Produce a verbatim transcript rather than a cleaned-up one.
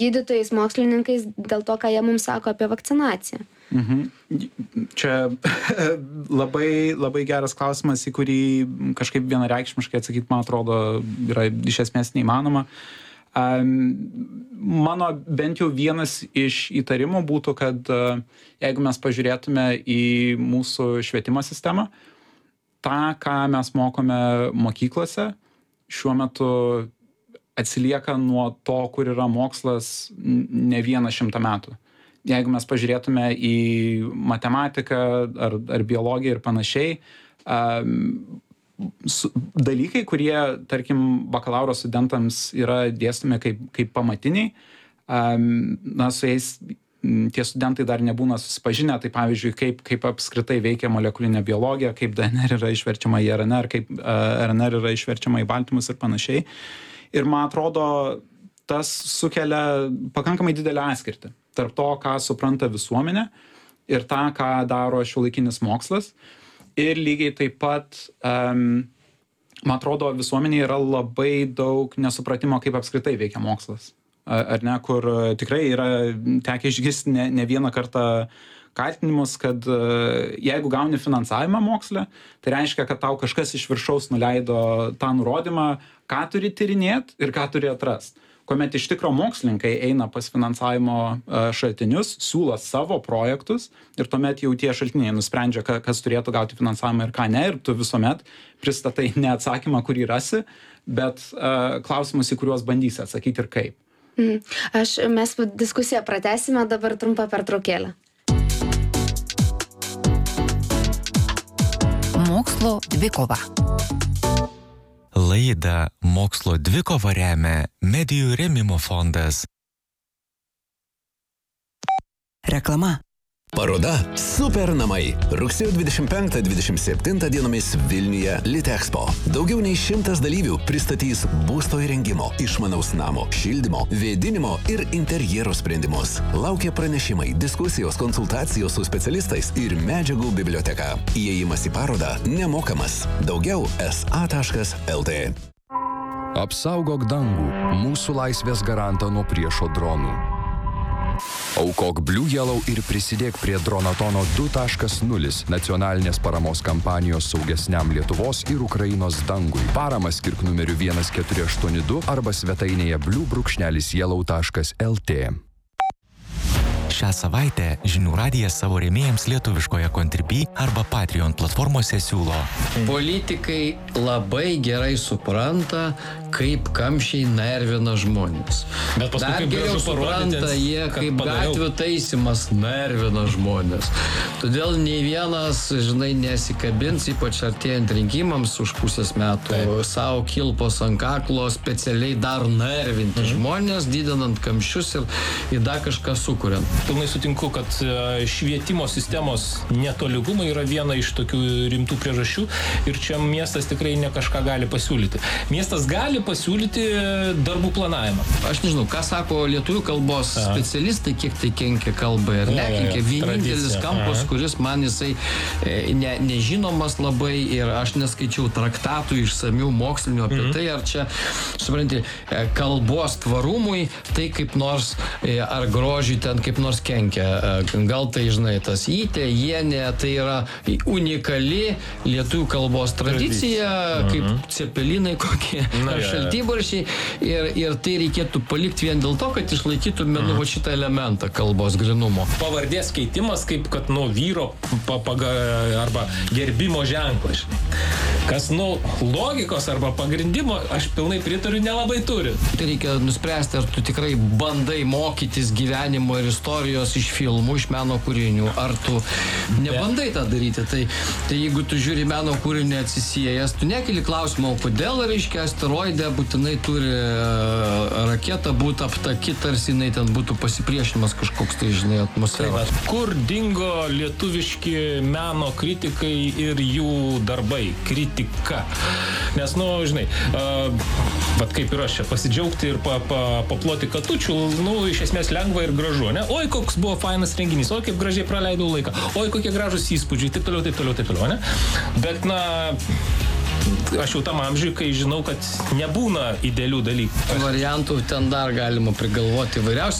gydytojais, mokslininkais dėl to, ką jie mums sako apie vakcinaciją? Mhm. Čia labai, labai geras klausimas, į kurį kažkaip vienareikšmiškai atsakyti, man atrodo, yra iš esmės neįmanoma. Mano bent jau vienas iš įtarimų būtų, kad jeigu mes pažiūrėtume į mūsų švietimo sistemą, tą, ką mes mokome mokyklose, šiuo metu atsilieka nuo to, kur yra mokslas ne vieną šimtą metų. Jeigu mes pažiūrėtume į matematiką ar, ar biologiją ir panašiai, um, su, dalykai, kurie, tarkim, bakalauro studentams yra dėstomi kaip, kaip pamatiniai, um, na, su jais tie studentai dar nebūna susipažinę, tai pavyzdžiui, kaip, kaip apskritai veikia molekulinė biologija, kaip D N R yra išverčiama į R N R, kaip uh, R N R yra išverčiama į baltymus ir panašiai. Ir man atrodo, tas sukelia pakankamai didelę atskirtį tarp to, ką supranta visuomenė ir tą, ką daro šiuolaikinis mokslas. Ir lygiai taip pat, um, man atrodo, visuomenėje yra labai daug nesupratimo, kaip apskritai veikia mokslas. Ar ne, kur tikrai yra tekę išgirsti ne, ne vieną kartą kaltinimus, kad jeigu gauni finansavimą moksle, tai reiškia, kad tau kažkas iš viršaus nuleido tą nurodymą, ką turi tyrinėti ir ką turi atrasti. Kuomet iš tikro mokslininkai eina pas finansavimo šaltinius, siūlo savo projektus ir tuomet jau tie šaltiniai nusprendžia, kas turėtų gauti finansavimą ir ką ne, ir tu visuomet pristatai ne atsakymą, kurį rasi, bet uh, klausimus, į kuriuos bandysi atsakyti ir kaip. Mm. Aš, mes diskusiją pratęsime, dabar trumpą pertraukėlę. Mokslo dvikova. Laidą Mokslo dvikova remia Medijų rėmimo fondas. Reklama. Paroda Super namai. Rugsėjo dvidešimt penktą dvidešimt septintą dienomis Vilniuje Litexpo. Daugiau nei šimtas dalyvių pristatys būsto įrengimo, išmanaus namo, šildymo, vėdinimo ir interjero sprendimus. Laukia pranešimai, diskusijos, konsultacijos su specialistais ir medžiagų biblioteka. Įėjimas į parodą nemokamas. Daugiau es a taškas el tė. Apsaugok dangų, mūsų laisvės garantą nuo priešo dronų. Aukok Blue Yellow ir prisidėk prie Dronatono du taškas nulis nacionalinės paramos kampanijos saugesniam Lietuvos ir Ukrainos dangui. Paramą skirk numeriu vienas keturi aštuoni du arba svetainėje blue brūkšnelis yellow taškas el tė. Šią savaitę Žinių radijas savo rėmėjams lietuviškoje Contribui arba Patreon platformose siūlo. Politikai labai gerai supranta, kaip kamščiai nervina žmonės. Bet paskui, dar geriau supranta jie, kaip gatvių taisymas nervina žmonės. Todėl nei vienas, žinai, nesikabins, ypač artėjant rinkimams už pusės metų, Taip. savo kilpos ant kaklo specialiai dar nervinti mhm. žmonės, didinant kamščius ir, ir dar kažką sukuriant. Pilnai sutinku, kad švietimo sistemos netolygumai yra viena iš tokių rimtų priežasčių ir čia miestas tikrai ne kažką gali pasiūlyti. Miestas gali pasiūlyti darbų planavimą. Aš nežinau, ką sako lietuvių kalbos Aha. specialistai, kiek tai kenkia kalbai ar nekenkia. Vienintelis kampas, kuris man jisai ne, nežinomas labai ir aš neskaičiau traktatų išsamių mokslinių apie mhm. tai, ar čia, supranti, kalbos tvarumui, tai kaip nors ar grožiui ten kaip nors kenkia. Gal tai, žinai, tas įtė, jienė, tai yra unikali lietuvių kalbos tradicija, mhm. kaip cepelinai kokie, Na, ar šaltibaršiai, ir, ir tai reikėtų palikti vien dėl to, kad išlaikytume mhm. nu, šitą elementą kalbos grynumo. Pavardės keitimas kaip, kad, nu, vyro papaga, arba gerbimo ženklas. Kas, nu, logikos arba pagrindimo, aš pilnai pritariu, nelabai turi. Tai reikia nuspręsti, ar tu tikrai bandai mokytis gyvenimo ir istorijos iš filmų, iš meno kūrinių, ar tu nebandai tą daryti. Tai, tai jeigu tu žiūri meno kūrinį atsisiejęs, tu nekeli klausimą, kodėl, reiškia, asteroide būtinai turi raketą būti aptaki, tarsi jinai ten būtų pasipriešinimas kažkoks, tai, žinai, atmosfera. Kur dingo lietuviški meno kritikai ir jų darbai, kritika? Nes, nu, žinai, uh, vat kaip ir aš čia, pasidžiaugti ir pa, pa, paploti katučių, nu, iš esmės lengva ir gražu, ne? Oi, koks buvo fainas renginys, oi, kaip gražiai praleidau laiką, oi, kokie gražus įspūdžiai, taip toliau, taip toliau, taip toliau, ne? Bet, na, aš jau tam amžiui, kai žinau, kad nebūna idealių dalykų. Variantų ten dar galima prigalvoti įvairiausių.